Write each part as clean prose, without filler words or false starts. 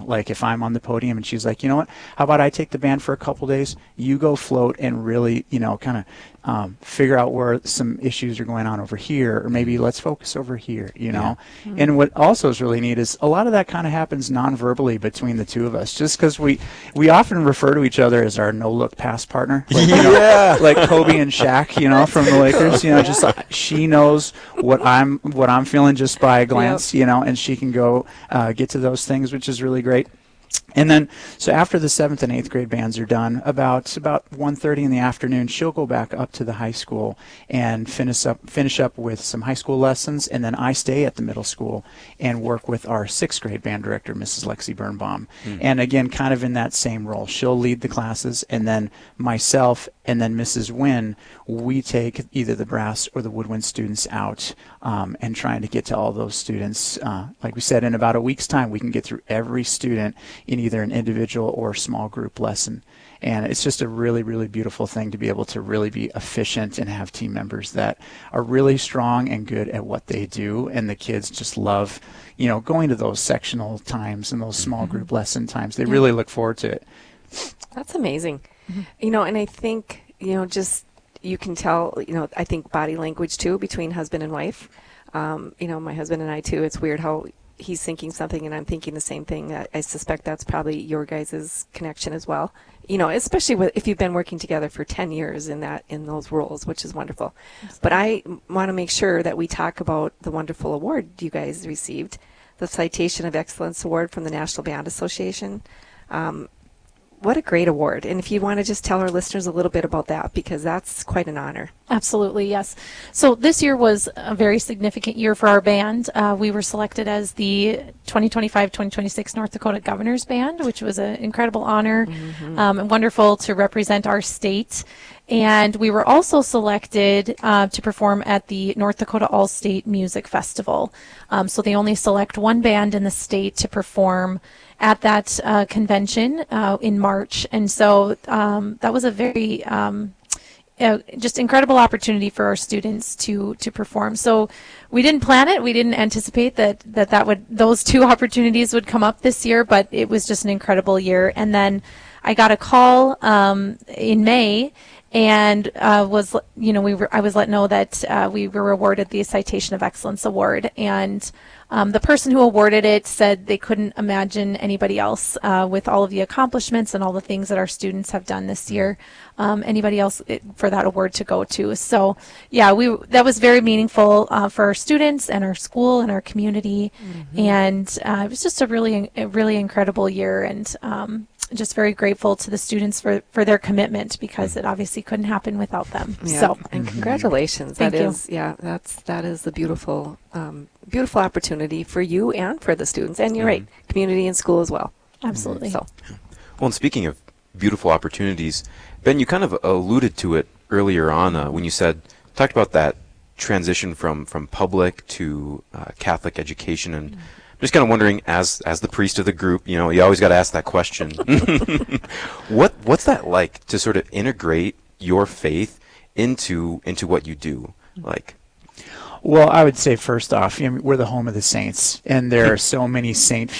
Like if I'm on the podium and she's like, you know what, how about I take the band for a couple days, you go float and really, kind of figure out where some issues are going on over here, or maybe let's focus over here, Mm-hmm. And what also is really neat is a lot of that kind of happens non-verbally between the two of us, just because we often refer to each other as our no-look pass partner, like, like Kobe and Shaq, from the Lakers, just like she knows what I'm feeling just by a glance, and she can go get to those things, which is really great. And then, so after the 7th and 8th grade bands are done, about 1:30 in the afternoon, she'll go back up to the high school and finish up with some high school lessons, and then I stay at the middle school and work with our 6th grade band director, Mrs. Lexi Birnbaum. And again, kind of in that same role. She'll lead the classes, and then myself and then Mrs. Wynn, we take either the brass or the woodwind students out and trying to get to all those students. Like we said, in about a week's time, we can get through every student in either an individual or small group lesson. And it's just a really, really beautiful thing to be able to really be efficient and have team members that are really strong and good at what they do. And the kids just love, going to those sectional times and those small group lesson times. They really look forward to it. That's amazing. And I think, just you can tell, I think body language too between husband and wife. My husband and I too, it's weird how he's thinking something and I'm thinking the same thing. I suspect that's probably your guys' connection as well. Especially if you've been working together for 10 years in those roles, which is wonderful. Absolutely. But I want to make sure that we talk about the wonderful award you guys received, the Citation of Excellence Award from the National Band Association. What a great award. And if you want to just tell our listeners a little bit about that, because that's quite an honor. Absolutely, yes. So this year was a very significant year for our band. We were selected as the 2025-2026 North Dakota Governor's Band, which was an incredible honor and wonderful to represent our state. And we were also selected to perform at the North Dakota All-State Music Festival. So they only select one band in the state to perform at that convention in March. And so that was a very just incredible opportunity for our students to perform. So we didn't plan it. We didn't anticipate those two opportunities would come up this year, but it was just an incredible year. And then I got a call in May, and I was let know that we were awarded the Citation of Excellence Award, and the person who awarded it said they couldn't imagine anybody else with all of the accomplishments and all the things that our students have done this year, anybody else for that award to go to. So yeah, that was very meaningful for our students and our school and our community, and it was just a really incredible year, and just very grateful to the students for their commitment, because it obviously couldn't happen without them. Yeah. So, and congratulations. Thank you. That is the beautiful opportunity for you and for the students, and you're right, community and school as well. Absolutely. So, well, and speaking of beautiful opportunities, Ben, you kind of alluded to it earlier on when you talked about that transition from public to Catholic education, and I'm just kind of wondering, as the priest of the group, you always got to ask that question. What's that like to sort of integrate your faith into what you do? Well, I would say first off, we're the home of the saints, and there are so many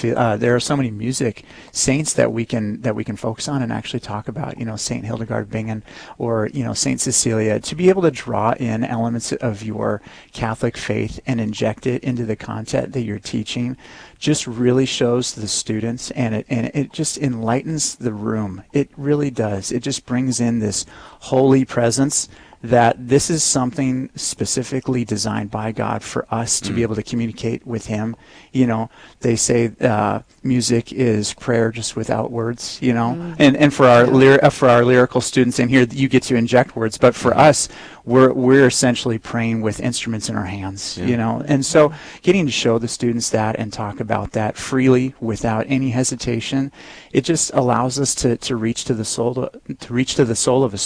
music saints that we can focus on and actually talk about. Saint Hildegard of Bingen, or Saint Cecilia, to be able to draw in elements of your Catholic faith and inject it into the content that you're teaching, just really shows the students, and it just enlightens the room. It really does. It just brings in this holy presence, that this is something specifically designed by God for us to be able to communicate with Him. They say music is prayer just without words. And for our lyrical students in here, you get to inject words, but for us, we're essentially praying with instruments in our hands. And so getting to show the students that and talk about that freely without any hesitation, it just allows us to reach to the soul of a student.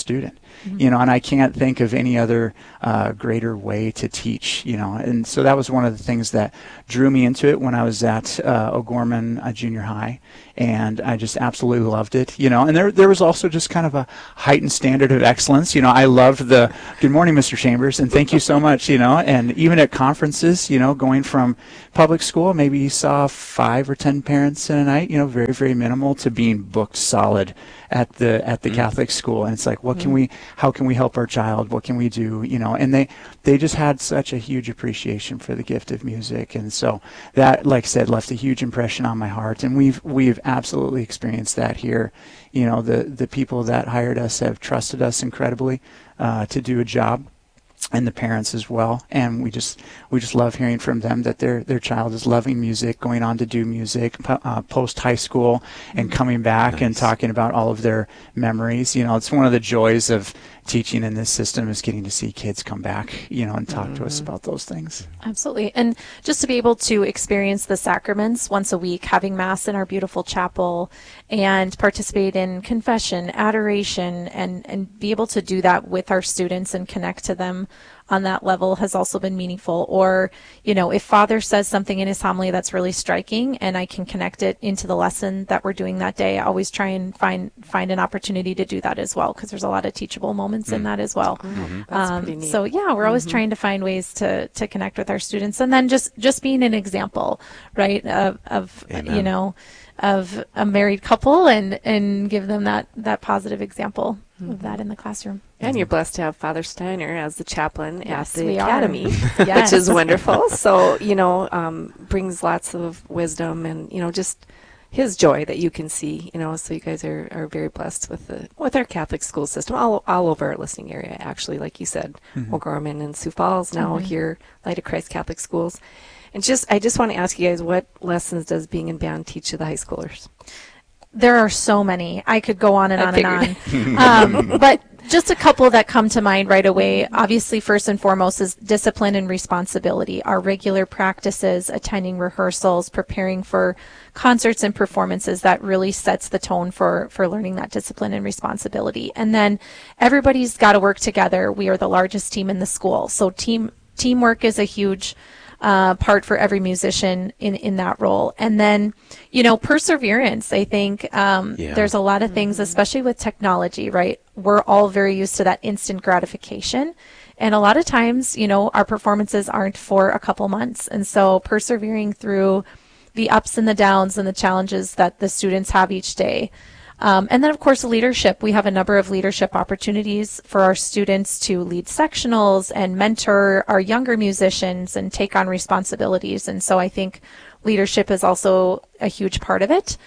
you know, and I can't think of any other greater way to teach, you know. And so that was one of the things that drew me into it when I was at O'Gorman Junior High, and I just absolutely loved it, you know. And there was also just kind of a heightened standard of excellence, you know. I loved the "Good morning, Mr. Chambers," and thank you so much, you know. And even at conferences, you know, going from public school, maybe you saw 5 or 10 parents in a night, you know, very, very minimal, to being booked solid at the Catholic school. And it's like, how can we help our child? What can we do? You know, and they just had such a huge appreciation for the gift of music. And so that, like I said, left a huge impression on my heart. And we've absolutely experienced that here. You know, the people that hired us have trusted us incredibly to do a job, and the parents as well. And we just love hearing from them that their child is loving music, going on to do music post high school, and coming back and talking about all of their memories. You know, it's one of the joys of teaching in this system, is getting to see kids come back, you know, and talk to us about those things. Absolutely. And just to be able to experience the sacraments once a week, having Mass in our beautiful chapel, and participate in confession, adoration, and be able to do that with our students and connect to them on that level has also been meaningful. Or, you know, if Father says something in his homily that's really striking and I can connect it into the lesson that we're doing that day, I always try and find an opportunity to do that as well, because there's a lot of teachable moments in that as well. That's pretty neat. So yeah, we're always trying to find ways to connect with our students, and then just being an example, right, of you know, of a married couple, and give them that positive example of that in the classroom. And you're blessed to have Father Steiner as the chaplain Yes, at the we are. academy, Yes. which is wonderful. So, you know, brings lots of wisdom and, you know, just his joy that you can see, you know. So you guys are very blessed with our Catholic school system all over our listening area, actually, like you said, O'Gorman and Sioux Falls, now here, Light of Christ Catholic Schools. And I just want to ask you guys, what lessons does being in band teach to the high schoolers? There are so many. I could go on and on and on. But just a couple that come to mind right away. Obviously, first and foremost is discipline and responsibility. Our regular practices, attending rehearsals, preparing for concerts and performances, that really sets the tone for learning that discipline and responsibility. And then everybody's got to work together. We are the largest team in the school. So teamwork is a huge part for every musician in that role. And then, you know, perseverance. I think there's a lot of things, especially with technology, right? We're all very used to that instant gratification. And a lot of times, you know, our performances aren't for a couple months. And so persevering through the ups and the downs and the challenges that the students have each day. And then, of course, leadership. We have a number of leadership opportunities for our students to lead sectionals and mentor our younger musicians and take on responsibilities. And so I think leadership is also a huge part of it.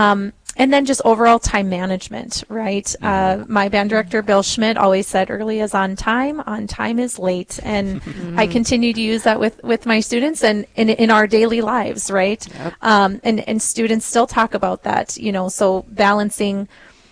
And then just overall time management, right? My band director, Bill Schmidt, always said early is on time is late. And I continue to use that with my students and in our daily lives, right? Yep. And students still talk about that, you know, so balancing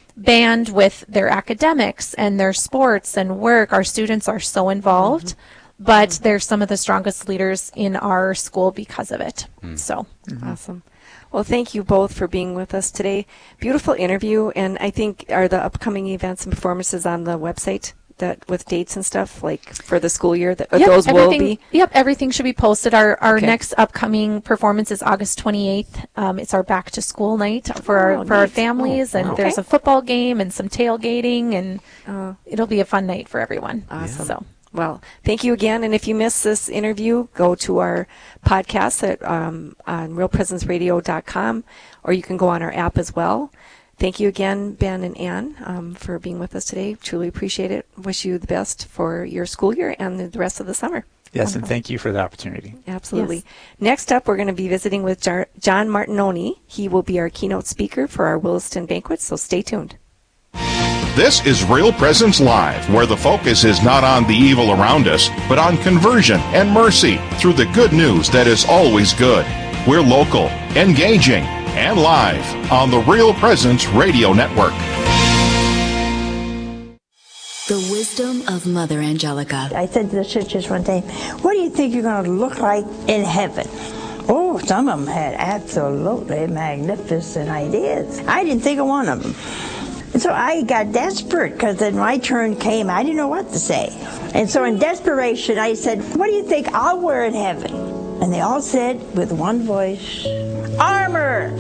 band with their academics and their sports and work. Our students are so involved, but they're some of the strongest leaders in our school because of it. So awesome. Well, thank you both for being with us today. Beautiful interview, and I think are the upcoming events and performances on the website that with dates and stuff, like for the school year, those will be? Yep, everything should be posted. Our next upcoming performance is August 28th. It's our back to school night for our families, and there's a football game and some tailgating, and it'll be a fun night for everyone. Awesome. So. Well, thank you again. And if you missed this interview, go to our podcast on realpresenceradio.com, or you can go on our app as well. Thank you again, Ben and Ann, for being with us today. Truly appreciate it. Wish you the best for your school year and the rest of the summer. Yes, wonderful. And thank you for the opportunity. Absolutely. Yes. Next up, we're going to be visiting with John Martinoni. He will be our keynote speaker for our Williston banquet, so stay tuned. This is Real Presence Live, where the focus is not on the evil around us, but on conversion and mercy through the good news that is always good. We're local, engaging, and live on the Real Presence Radio Network. The wisdom of Mother Angelica. I said to the sisters one day, what do you think you're going to look like in heaven? Oh, some of them had absolutely magnificent ideas. I didn't think of one of them. And so I got desperate because then my turn came. I didn't know what to say. And so in desperation, I said, what do you think I'll wear in heaven? And they all said with one voice, armor.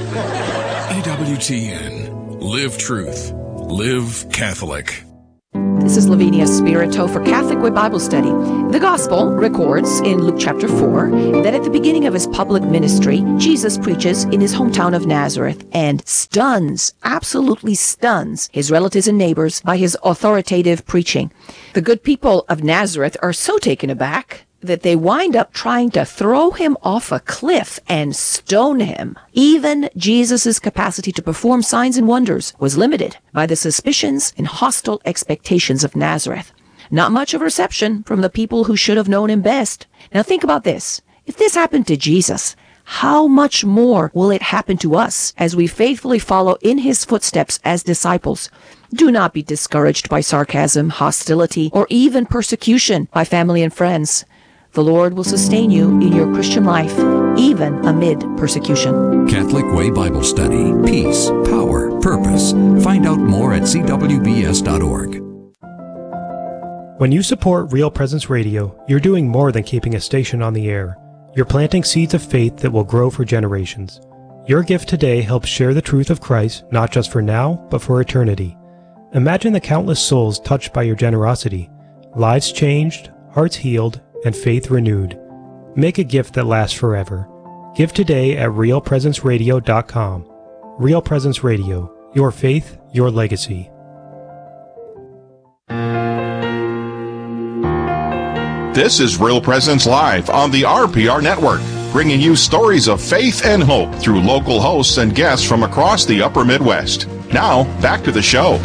EWTN. Live truth. Live Catholic. This is Lavinia Spirito for Catholic Way Bible Study. The Gospel records in Luke chapter 4 that at the beginning of his public ministry, Jesus preaches in his hometown of Nazareth and absolutely stuns his relatives and neighbors by his authoritative preaching. The good people of Nazareth are so taken aback that they wind up trying to throw him off a cliff and stone him. Even Jesus' capacity to perform signs and wonders was limited by the suspicions and hostile expectations of Nazareth. Not much of a reception from the people who should have known him best. Now think about this. If this happened to Jesus, how much more will it happen to us as we faithfully follow in his footsteps as disciples? Do not be discouraged by sarcasm, hostility, or even persecution by family and friends. The Lord will sustain you in your Christian life, even amid persecution. Catholic Way Bible Study. Peace, power, purpose. Find out more at cwbs.org. When you support Real Presence Radio, you're doing more than keeping a station on the air. You're planting seeds of faith that will grow for generations. Your gift today helps share the truth of Christ, not just for now, but for eternity. Imagine the countless souls touched by your generosity, lives changed, hearts healed, and faith renewed. Make a gift that lasts forever. Give today at realpresenceradio.com. Real Presence Radio, your faith, your legacy. This is Real Presence Live on the RPR Network, bringing you stories of faith and hope through local hosts and guests from across the upper Midwest. Now, back to the show.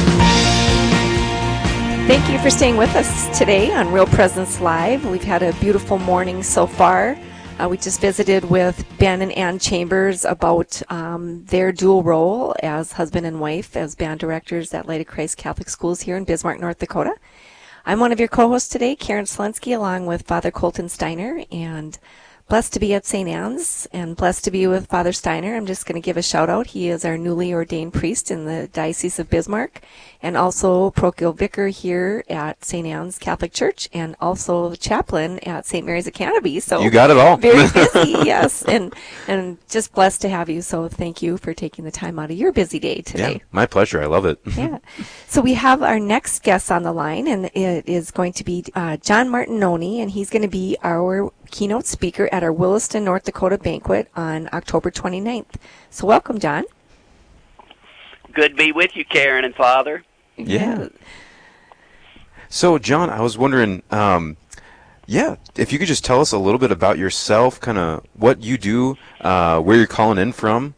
Thank you for staying with us today on Real Presence Live. We've had a beautiful morning so far. We just visited with Ben and Ann Chambers about their dual role as husband and wife as band directors at Light of Christ Catholic Schools here in Bismarck, North Dakota. I'm one of your co-hosts today, Karen Slensky, along with Father Colton Steiner, and blessed to be at St. Anne's and blessed to be with Father Steiner. I'm just going to give a shout out. He is our newly ordained priest in the Diocese of Bismarck and also parochial vicar here at St. Anne's Catholic Church and also chaplain at St. Mary's Academy. So you got it all. Very busy, yes. And just blessed to have you. So thank you for taking the time out of your busy day today. Yeah, my pleasure. I love it. Yeah. So we have our next guest on the line, and it is going to be John Martinoni, and he's going to be our keynote speaker at our Williston, North Dakota banquet on October 29th. So welcome, John. Good to be with you, Karen and Father. Yeah. So, John, I was wondering, if you could just tell us a little bit about yourself, kind of what you do, where you're calling in from.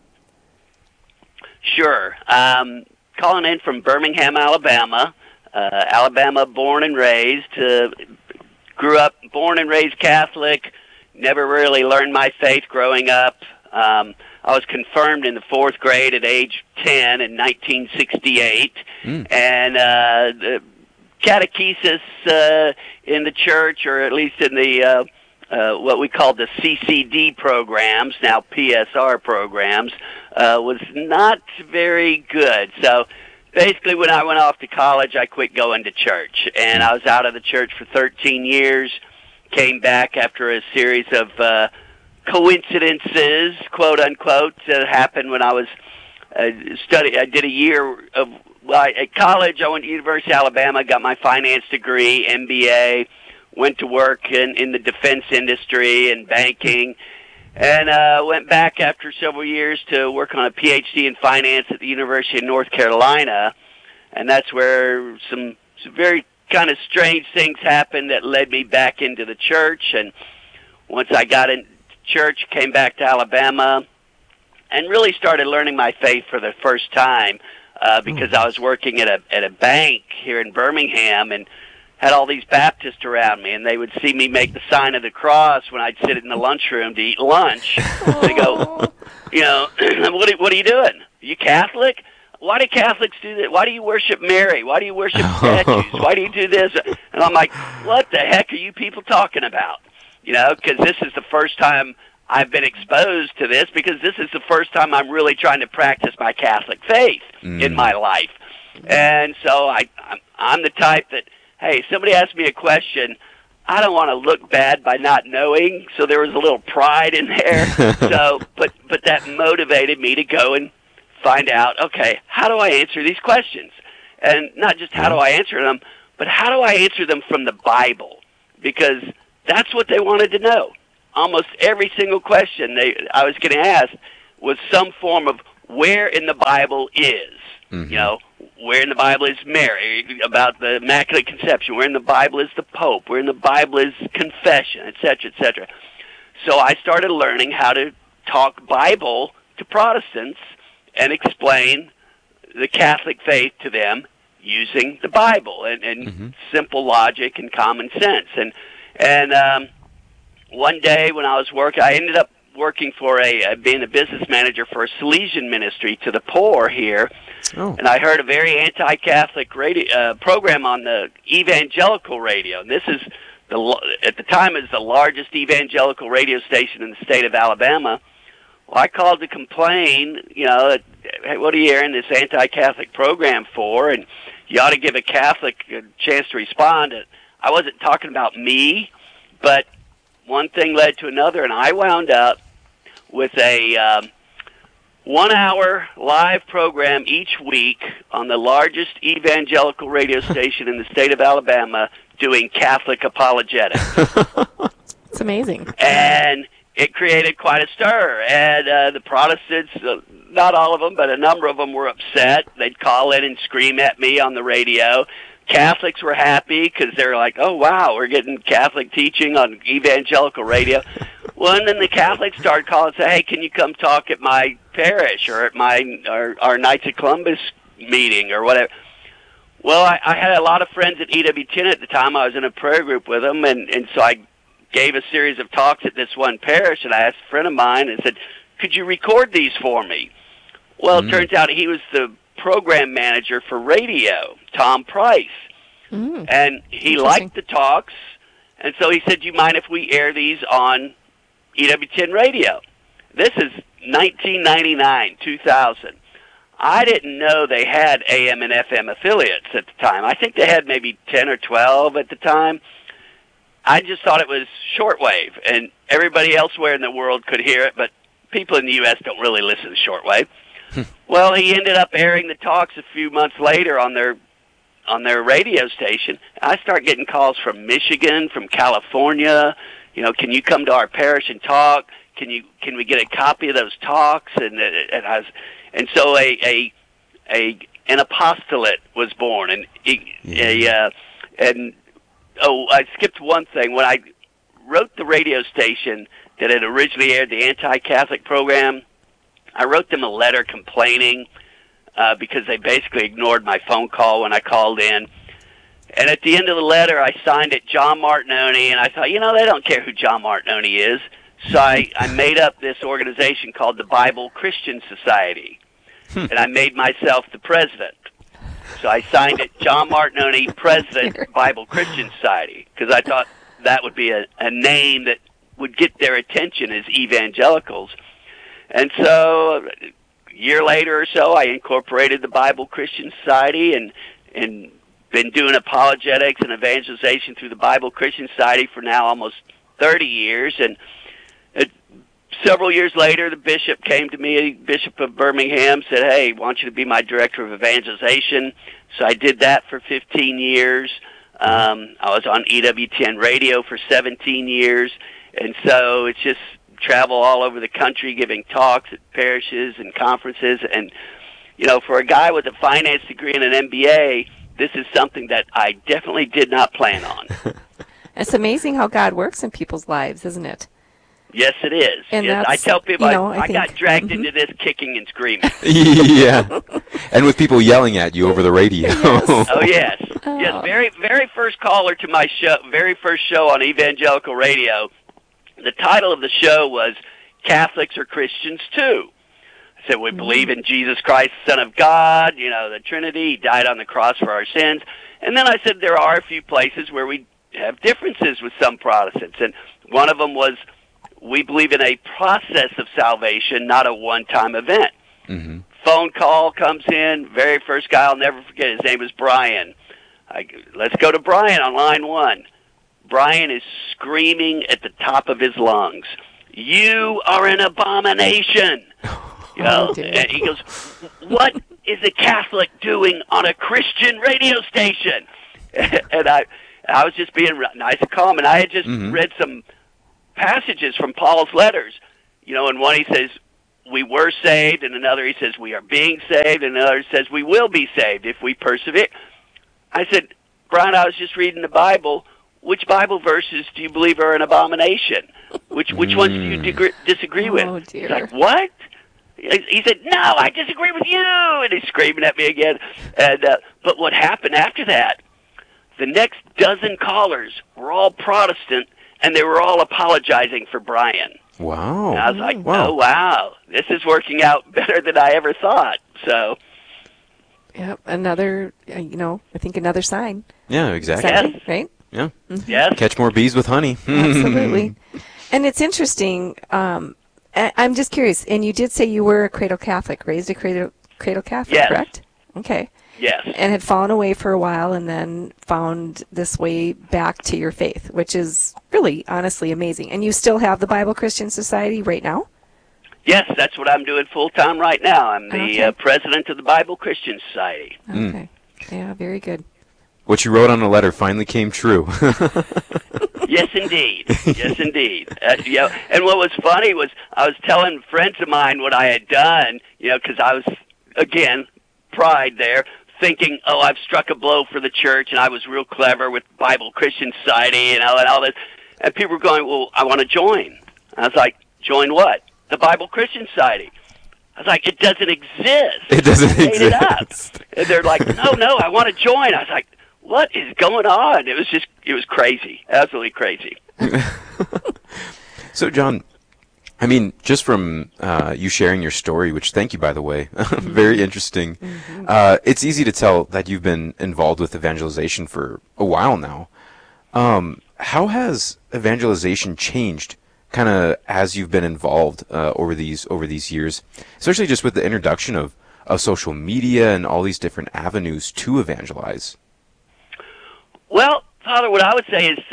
Sure. Calling in from Birmingham, Alabama. Alabama born and raised. Grew up born and raised Catholic. Never really learned my faith growing up. I was confirmed in the 4th grade at age 10 in 1968. And the catechesis in the church, or at least in the what we called the CCD programs, now PSR programs, was not very good. So basically, when I went off to college, I quit going to church, and I was out of the church for 13 years, came back after a series of coincidences, quote-unquote, that happened when I was studying. I did a year of, at college, I went to University of Alabama, got my finance degree, MBA, went to work in the defense industry and banking, and went back after several years to work on a PhD in finance at the University of North Carolina, and that's where some very kind of strange things happened that led me back into the church. And once I got into church, came back to Alabama, and really started learning my faith for the first time because I was working at a bank here in Birmingham, and had all these Baptists around me, and they would see me make the sign of the cross when I'd sit in the lunchroom to eat lunch. They go, what are you doing? Are you Catholic? Why do Catholics do that? Why do you worship Mary? Why do you worship statues? Why do you do this? And I'm like, what the heck are you people talking about? Because this is the first time I've been exposed to this, because this is the first time I'm really trying to practice my Catholic faith in my life. And so I'm the type that, hey, if somebody asks me a question, I don't want to look bad by not knowing, so there was a little pride in there. But that motivated me to go and find out, okay, how do I answer these questions? And not just how do I answer them, but how do I answer them from the Bible? Because that's what they wanted to know. Almost every single question I was getting asked was some form of where in the Bible is. You know, where in the Bible is Mary, about the Immaculate Conception, where in the Bible is the Pope, where in the Bible is confession, et cetera, et cetera. So I started learning how to talk Bible to Protestants and explain the Catholic faith to them using the Bible and simple logic and common sense. And one day when I was working, I ended up working for being a business manager for a Salesian ministry to the poor here. And I heard a very anti-Catholic radio program on the evangelical radio. And this is, at the time, it was the largest evangelical radio station in the state of Alabama. Well, I called to complain, you know, hey, what are you hearing this anti-Catholic program for? And you ought to give a Catholic a chance to respond. I wasn't talking about me, but one thing led to another, and I wound up with a 1-hour live program each week on the largest evangelical radio station in the state of Alabama doing Catholic apologetics. It's amazing. And it created quite a stir. And the Protestants, not all of them, but a number of them were upset. They'd call in and scream at me on the radio. Catholics were happy because they're like, oh, wow, we're getting Catholic teaching on evangelical radio. Well, and then the Catholics started calling and say, hey, can you come talk at my parish or at our Knights of Columbus meeting or whatever? Well, I had a lot of friends at EWTN at the time. I was in a prayer group with them, and so I gave a series of talks at this one parish, and I asked a friend of mine and said, could you record these for me? Well, it turns out he was the program manager for radio, Tom Price. And he liked the talks, and so he said, do you mind if we air these on EWTN radio? This is 1999, 2000. I didn't know they had AM and FM affiliates at the time. I think they had maybe 10 or 12 at the time. I just thought it was shortwave, and everybody elsewhere in the world could hear it, but people in the U.S. don't really listen to shortwave. Well, he ended up airing the talks a few months later on their radio station. I start getting calls from Michigan, from California. You know, can you come to our parish and talk? Can we get a copy of those talks? And so an apostolate was born, and I skipped one thing. When I wrote the radio station that had originally aired the anti-Catholic program, I wrote them a letter complaining because they basically ignored my phone call when I called in. And at the end of the letter, I signed it John Martinoni, and I thought, you know, they don't care who John Martinoni is. So I made up this organization called the Bible Christian Society, and I made myself the president. So I signed it John Martinoni, President, Bible Christian Society, because I thought that would be a name that would get their attention as evangelicals. And so a year later or so, I incorporated the Bible Christian Society and been doing apologetics and evangelization through the Bible Christian Society for now almost 30 years. And several years later, the bishop came to me, Bishop of Birmingham, said, hey, I want you to be my director of evangelization. So I did that for 15 years. I was on EWTN radio for 17 years. And so it's just travel all over the country giving talks at parishes and conferences. And, you know, for a guy with a finance degree and an MBA, this is something that I definitely did not plan on. It's amazing how God works in people's lives, isn't it? Yes, it is. And yes, I tell people, you know, I got dragged into this kicking and screaming. Yeah, and with people yelling at you over the radio. Yes. Oh, yes. Yes, very first caller to my show, very first show on evangelical radio, the title of the show was Catholics Are Christians Too. I said, we believe in Jesus Christ, Son of God, you know, the Trinity. He died on the cross for our sins. And then I said there are a few places where we have differences with some Protestants. And one of them was we believe in a process of salvation, not a one-time event. phone call comes in. Very first guy, I'll never forget. His name was Brian. Let's go to Brian on line 1. Brian is screaming at the top of his lungs, "You are an abomination!" You know, and he goes, "What is a Catholic doing on a Christian radio station?" And I was just being nice and calm, and I had just read some passages from Paul's letters. You know, in one he says, "We were saved," and another he says, "We are being saved," and another says, "We will be saved if we persevere." I said, "Brian, I was just reading the Bible. Which Bible verses do you believe are an abomination? Which ones do you disagree with?" Oh, dear. He's like, "What?" He said, "No, I disagree with you," and he's screaming at me again. And but what happened after that? The next dozen callers were all Protestant, and they were all apologizing for Brian. Wow! And I was like, "Oh, wow, this is working out better than I ever thought." So, yep, another, I think another sign. Yeah, exactly. Yes. Right? Yeah. Yes. Catch more bees with honey. Absolutely. And it's interesting. I'm just curious. And you did say you were a cradle Catholic, raised a cradle Catholic, yes. correct? Okay. Yes. And had fallen away for a while and then found this way back to your faith, which is really, honestly amazing. And you still have the Bible Christian Society right now? Yes, that's what I'm doing full time right now. I'm the president of the Bible Christian Society. Okay. Yeah, very good. What you wrote on the letter finally came true. Yes, indeed. Yes, indeed. And what was funny was I was telling friends of mine what I had done, because I was, again, pride there, thinking, oh, I've struck a blow for the church, and I was real clever with Bible Christian Society and all this. And people were going, well, I want to join. I was like, join what? The Bible Christian Society. I was like, it doesn't exist. It doesn't I made exist. it up. And they're like, no, I want to join. I was like, what is going on? It was crazy, absolutely crazy. So, John, I mean, just from you sharing your story, which thank you, by the way, very interesting. It's easy to tell that you've been involved with evangelization for a while now. How has evangelization changed, kind of as you've been involved over these years, especially just with the introduction of social media and all these different avenues to evangelize? Well, Father, what I would say is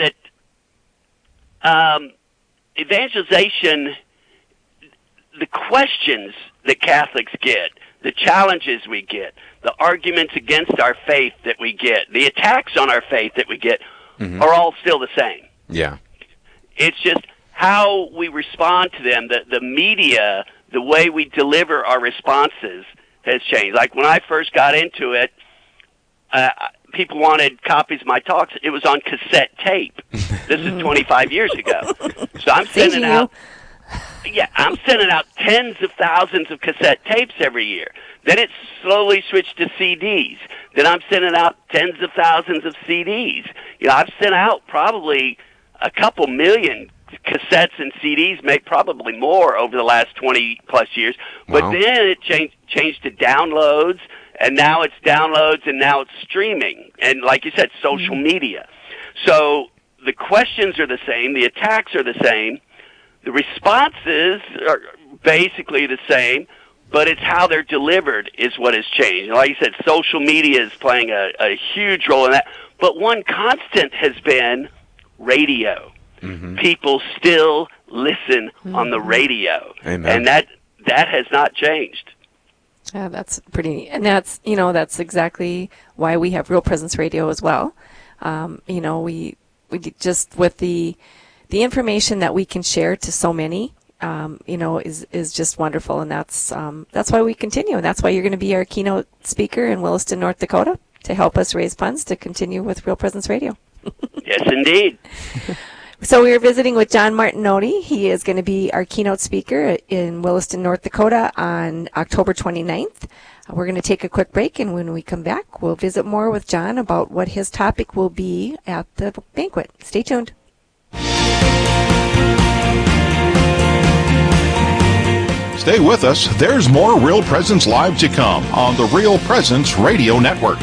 that evangelization, the questions that Catholics get, the challenges we get, the arguments against our faith that we get, the attacks on our faith that we get, are all still the same. Yeah. It's just how we respond to them, the media, the way we deliver our responses has changed. Like when I first got into it, people wanted copies of my talks. It was on cassette tape. This is 25 years ago. So I'm sending out tens of thousands of cassette tapes every year. Then it slowly switched to CDs. Then I'm sending out tens of thousands of CDs. I've sent out probably a couple million cassettes and CDs, make probably more over the last 20 plus years. But then it changed to downloads. And now it's downloads, and now it's streaming. And like you said, social media. So the questions are the same. The attacks are the same. The responses are basically the same, but it's how they're delivered is what has changed. And like you said, social media is playing a huge role in that. But one constant has been radio. People still listen on the radio. Amen. And that has not changed. Yeah, that's pretty, and that's exactly why we have Real Presence Radio as well. We just with the information that we can share to so many, is just wonderful, and that's why we continue, and that's why you're going to be our keynote speaker in Williston, North Dakota, to help us raise funds to continue with Real Presence Radio. Yes, indeed. So we are visiting with John Martinotti. He is going to be our keynote speaker in Williston, North Dakota on October 29th. We're going to take a quick break, and when we come back, we'll visit more with John about what his topic will be at the banquet. Stay tuned. Stay with us. There's more Real Presence Live to come on the Real Presence Radio Network.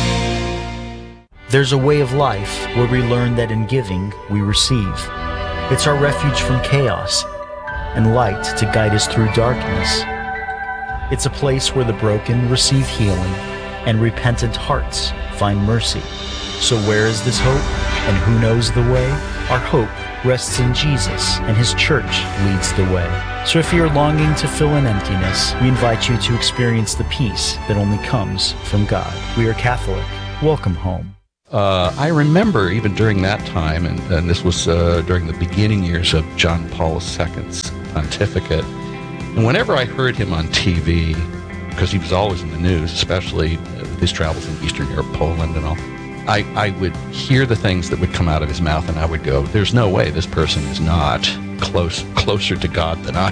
There's a way of life where we learn that in giving, we receive. It's our refuge from chaos and light to guide us through darkness. It's a place where the broken receive healing and repentant hearts find mercy. So where is this hope, and who knows the way? Our hope rests in Jesus, and His church leads the way. So if you're longing to fill an emptiness, we invite you to experience the peace that only comes from God. We are Catholic. Welcome home. I remember even during that time, and this was during the beginning years of John Paul II's pontificate, and whenever I heard him on TV, because he was always in the news, especially his travels in Eastern Europe, Poland and all, I would hear the things that would come out of his mouth, and I would go, there's no way this person is not closer to God than I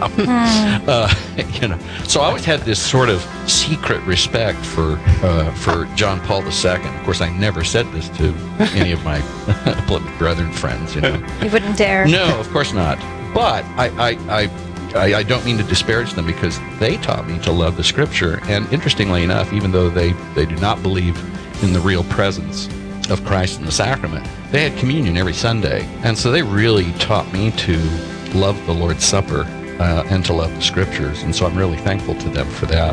am. So I always had this sort of secret respect for John Paul II. Of course, I never said this to any of my brethren friends. You wouldn't dare. No, of course not. But I don't mean to disparage them, because they taught me to love the Scripture. And interestingly enough, even though they do not believe in the real presence of Christ in the sacrament, they had communion every Sunday. And so they really taught me to love the Lord's Supper and to love the Scriptures. And so I'm really thankful to them for that.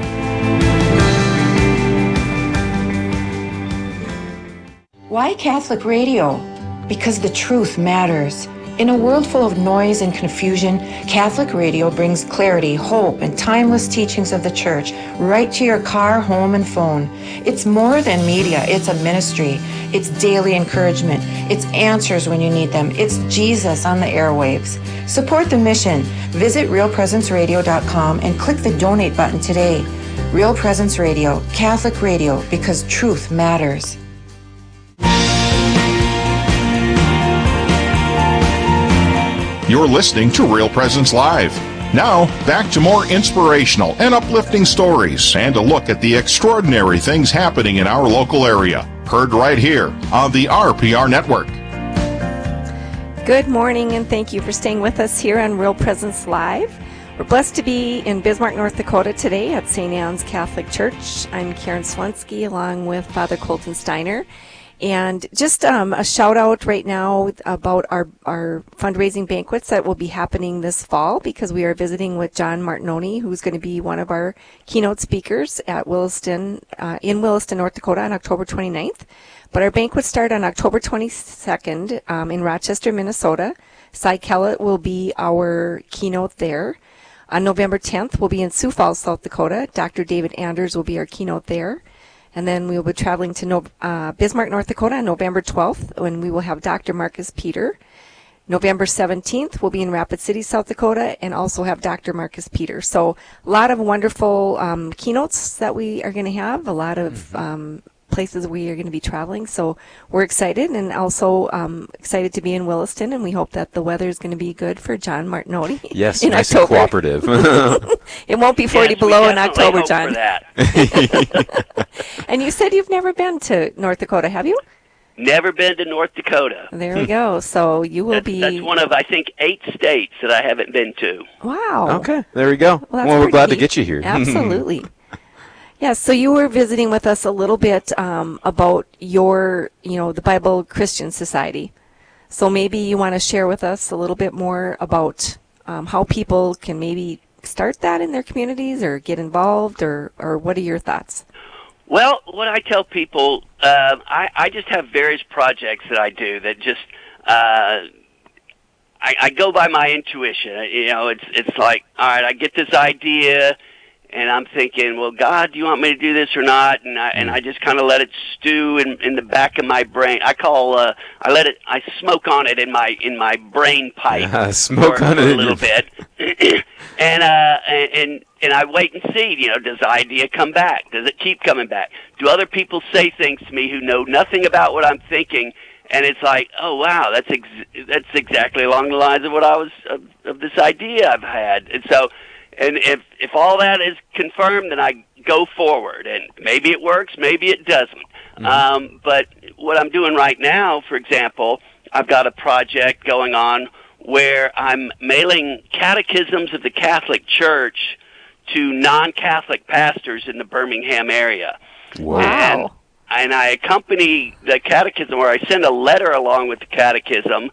Why Catholic radio? Because the truth matters. In a world full of noise and confusion, Catholic radio brings clarity, hope, and timeless teachings of the Church right to your car, home, and phone. It's more than media. It's a ministry. It's daily encouragement. It's answers when you need them. It's Jesus on the airwaves. Support the mission. Visit realpresenceradio.com and click the donate button today. Real Presence Radio, Catholic radio, because truth matters. You're listening to Real Presence Live. Now, back to more inspirational and uplifting stories and a look at the extraordinary things happening in our local area. Heard right here on the RPR Network. Good morning, and thank you for staying with us here on Real Presence Live. We're blessed to be in Bismarck, North Dakota today at St. Anne's Catholic Church. I'm Karen Swensky along with Father Colton Steiner. And just a shout out right now about our fundraising banquets that will be happening this fall, because we are visiting with John Martinoni, who's going to be one of our keynote speakers at Williston, in Williston, North Dakota on October 29th. But our banquets start on October 22nd in Rochester, Minnesota. Cy Kellett will be our keynote there. On November 10th, we'll be in Sioux Falls, South Dakota. Dr. David Anders will be our keynote there. And then we will be traveling to Bismarck, North Dakota on November 12th, when we will have Dr. Marcus Peter. November 17th, we'll be in Rapid City, South Dakota, and also have Dr. Marcus Peter. So a lot of wonderful keynotes that we are going to have, a lot of places we are going to be traveling. So we're excited, and also excited to be in Williston, and we hope that the weather is going to be good for John Martinoni. Yes, in nice October. and cooperative. It won't be 40 below in October, hope John. for that. And you said you've never been to North Dakota, have you? Never been to North Dakota. There we go. So you will be... That's one of, I think, 8 states that I haven't been to. Wow. Okay, there we go. Well, we're glad to get you here. Absolutely. Yes, so you were visiting with us a little bit about your, the Bible Christian Society. So maybe you want to share with us a little bit more about how people can maybe start that in their communities or get involved, or what are your thoughts? Well, what I tell people, I just have various projects that I do that just, I go by my intuition. It's like, all right, I get this idea, and I'm thinking, well, God, do you want me to do this or not? And I just kind of let it stew in the back of my brain. I smoke on it in my brain pipe. Smoke on it a little bit. And I wait and see, does the idea come back? Does it keep coming back? Do other people say things to me who know nothing about what I'm thinking? And it's like, oh, wow, that's exactly along the lines of what I was, of this idea I've had. And so, and if all that is confirmed, then I go forward. And maybe it works, maybe it doesn't. Mm-hmm. But what I'm doing right now, for example, I've got a project going on where I'm mailing catechisms of the Catholic Church to non-Catholic pastors in the Birmingham area. Wow. And I accompany the catechism, or I send a letter along with the catechism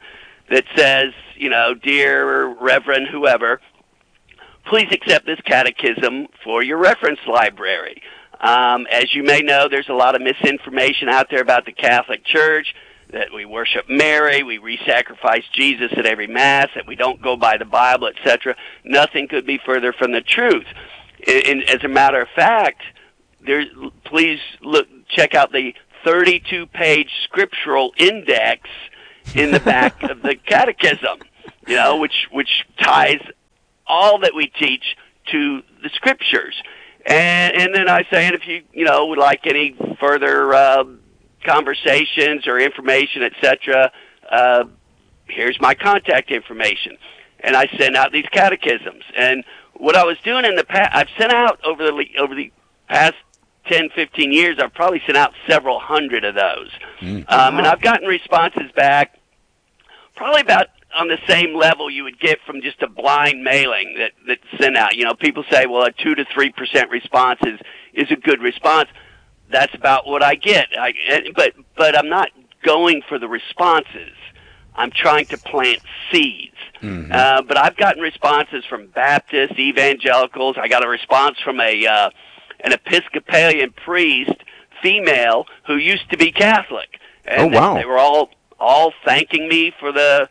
that says, dear Reverend whoever, please accept this catechism for your reference library. As you may know, there's a lot of misinformation out there about the Catholic Church, that we worship Mary, we re-sacrifice Jesus at every Mass, that we don't go by the Bible, etc. Nothing could be further from the truth. As a matter of fact, please check out the 32-page scriptural index in the back of the catechism, which ties all that we teach to the scriptures. And then I say, and if you would like any further conversations or information, etc., here's my contact information. And I send out these catechisms. And what I was doing in the past, I've sent out over the past 10, 15 years, I've probably sent out several hundred of those. And I've gotten responses back probably about on the same level you would get from just a blind mailing that's sent out. People say, well, a 2 to 3% response is a good response. That's about what I get. But I'm not going for the responses. I'm trying to plant seeds. But I've gotten responses from Baptists, evangelicals. I got a response from an Episcopalian priest, female, who used to be Catholic. And they were all thanking me for the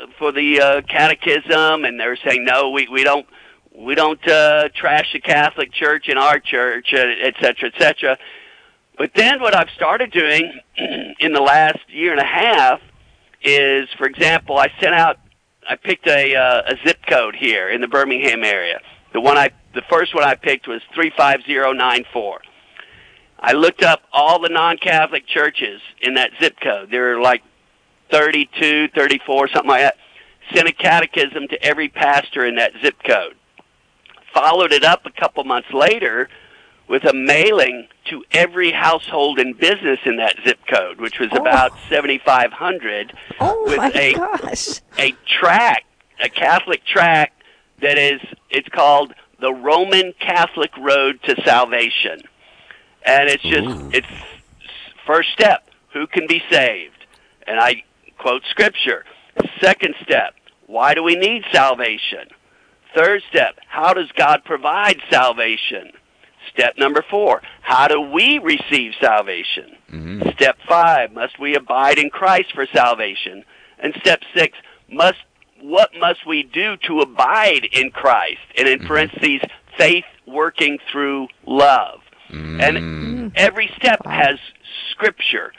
catechism, and they were saying, no, we don't trash the Catholic Church in our church, et cetera, et cetera. But then what I've started doing in the last year and a half is, for example, I picked a zip code here in the Birmingham area. The first one I picked was 35094. I looked up all the non-Catholic churches in that zip code. There are like 32, 34, something like that. Sent a catechism to every pastor in that zip code. Followed it up a couple months later with a mailing to every household and business in that zip code, which was about 7,500, with a tract, a Catholic tract it's called the Roman Catholic Road to Salvation. And it's first step, who can be saved? And I quote Scripture. Second step, why do we need salvation? Third step, how does God provide salvation? Step number 4, how do we receive salvation? Step 5, must we abide in Christ for salvation? And step 6, what must we do to abide in Christ? And in parentheses, faith working through love. And every step has Scripture.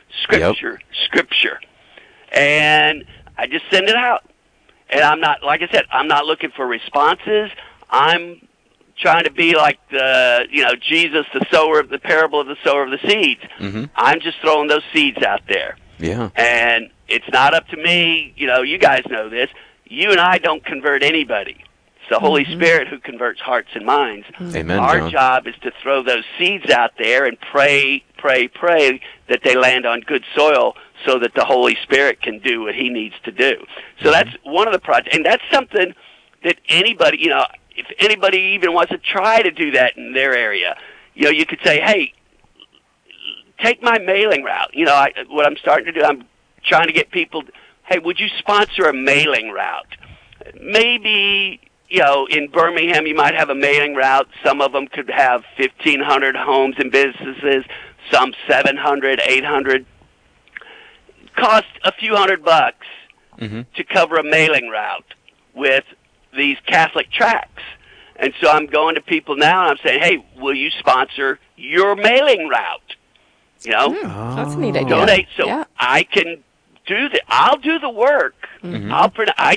And I just send it out. And I'm not, like I said, I'm not looking for responses. I'm trying to be like Jesus, the sower of the parable of the sower of the seeds. I'm just throwing those seeds out there. Yeah. And it's not up to me. You guys know this. You and I don't convert anybody. It's the Holy Spirit who converts hearts and minds. Amen, Our John. job is to throw those seeds out there and pray that they land on good soil so that the Holy Spirit can do what He needs to do. So that's one of the projects. And that's something that anybody, if anybody even wants to try to do that in their area, you could say, hey, take my mailing route. What I'm starting to do, I'm trying to get people, hey, would you sponsor a mailing route? Maybe, in Birmingham you might have a mailing route. Some of them could have 1,500 homes and businesses, some 700, 800. Cost a few $100 to cover a mailing route with these Catholic tracts. And so I'm going to people now and I'm saying, hey, will you sponsor your mailing route? That's a neat idea. Donate so I can do that. I'll do the work. I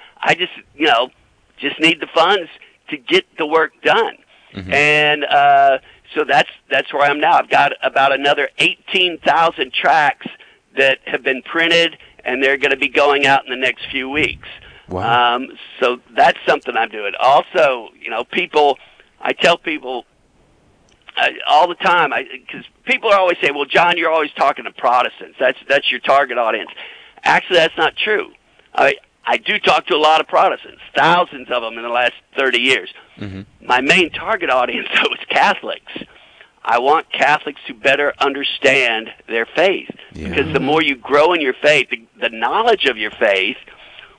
just need the funds to get the work done. And so that's where I am now. I've got about another 18,000 tracts that have been printed, and they're going to be going out in the next few weeks. Wow. So that's something I'm doing. Also, I tell people all the time, because people are always saying, well, John, you're always talking to Protestants. That's your target audience. Actually, that's not true. I do talk to a lot of Protestants, thousands of them in the last 30 years. My main target audience, though, is Catholics. I want Catholics to better understand their faith. Because the more you grow in your faith, the knowledge of your faith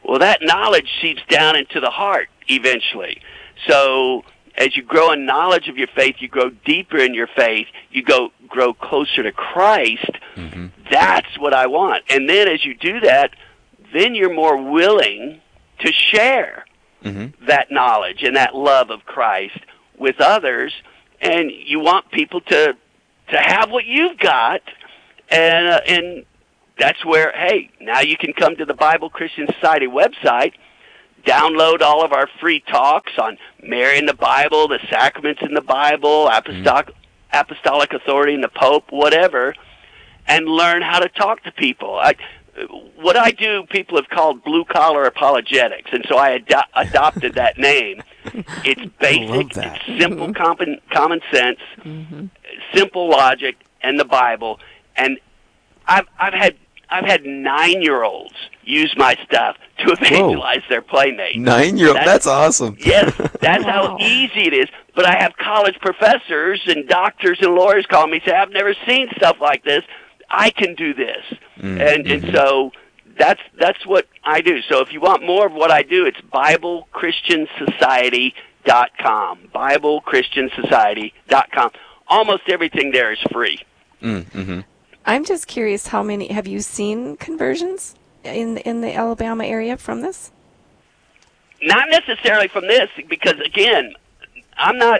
Well, that knowledge seeps down into the heart eventually. So as you grow in knowledge of your faith, you grow deeper in your faith, you grow closer to Christ. Mm-hmm. That's what I want. And then as you do that, then you're more willing to share that knowledge and that love of Christ with others, and you want people to have what you've got, and that's where, hey, now you can come to the Bible Christian Society website, download all of our free talks on Mary in the Bible, the sacraments in the Bible, apostolic authority in the Pope, whatever, and learn how to talk to people. What I do, people have called blue-collar apologetics, and so I adopted that name. It's basic, it's simple common sense, simple logic, and the Bible. And I've had 9-year-olds use my stuff to evangelize their playmates. 9-year-old, that's awesome. Yes, that's how easy it is. But I have college professors and doctors and lawyers call me and say, I've never seen stuff like this. I can do this. And so that's what I do. So if you want more of what I do, it's BibleChristianSociety.com. BibleChristianSociety.com. Almost everything there is free. I'm just curious, how many have you seen conversions in the Alabama area from this? Not necessarily from this, because again, I'm not.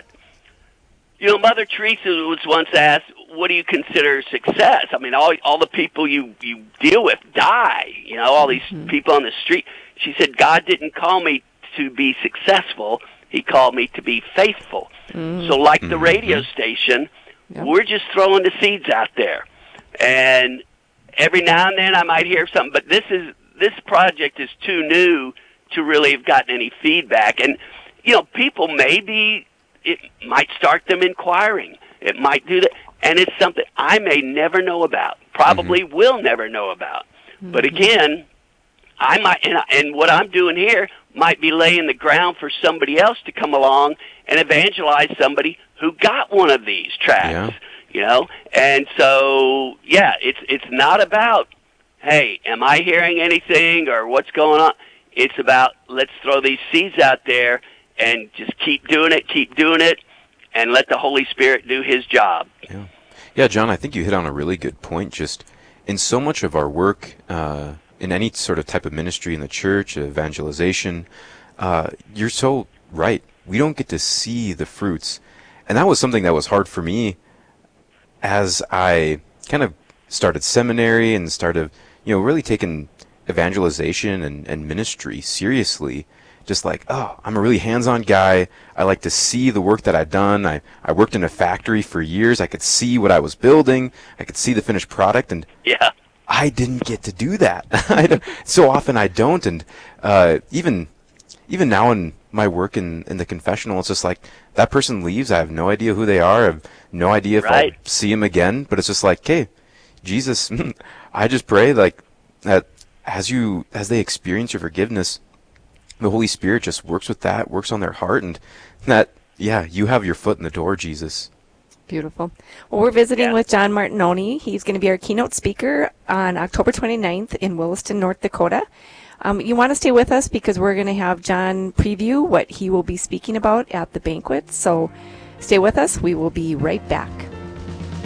Mother Teresa was once asked, "What do you consider success?" I mean, all the people you deal with die. All these people on the street. She said, "God didn't call me to be successful. He called me to be faithful." So, like the radio station, we're just throwing the seeds out there. And every now and then I might hear something, but this project is too new to really have gotten any feedback. And, people it might start them inquiring. It might do that. And it's something I may never know about, probably will never know about. But again, I might, and what I'm doing here might be laying the ground for somebody else to come along and evangelize somebody who got one of these tracts. And so, it's not about, hey, am I hearing anything or what's going on? It's about, let's throw these seeds out there and just keep doing it, and let the Holy Spirit do His job. Yeah, John, I think you hit on a really good point. Just in so much of our work, in any sort of type of ministry in the church, evangelization, you're so right. We don't get to see the fruits. And that was something that was hard for me as I kind of started seminary and started, really taking evangelization and ministry seriously. Just like, I'm a really hands-on guy. I like to see the work that I've done. I worked in a factory for years. I could see what I was building. I could see the finished product. And I didn't get to do that. So often I don't. And even now in my work in the confessional, it's just like that person leaves. I have no idea who they are. I have no idea if I'll see him again. But it's just like, hey, Jesus, I just pray like that as they experience your forgiveness, the Holy Spirit just works with that, works on their heart, and that, you have your foot in the door, Jesus. Beautiful. Well, we're visiting with John Martinoni. He's going to be our keynote speaker on October 29th in Williston, North Dakota. You want to stay with us because we're going to have John preview what he will be speaking about at the banquet. So stay with us. We will be right back.